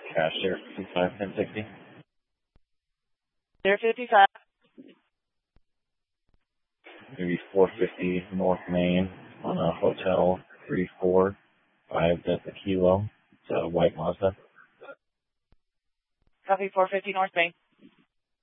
Cash there, 55, 1060. There 55. Maybe 450 North Main on a Hotel 345 Delta Kilo. It's a white Mazda. Copy 450 North Main.